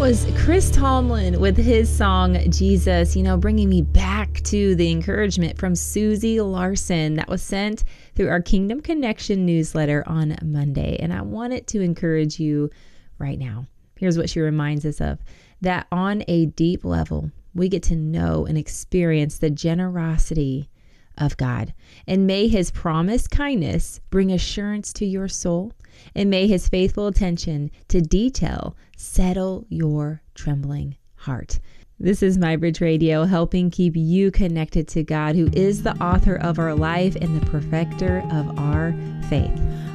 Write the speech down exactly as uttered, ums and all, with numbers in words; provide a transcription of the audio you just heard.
was Chris Tomlin with his song, Jesus, you know, bringing me back to the encouragement from Susie Larson that was sent through our Kingdom Connection newsletter on Monday. And I wanted to encourage you right now. Here's what she reminds us of, that on a deep level, we get to know and experience the generosity of God. And may his promised kindness bring assurance to your soul. And may his faithful attention to detail settle your trembling heart. This is MyBridge Radio, helping keep you connected to God, who is the author of our life and the perfecter of our faith.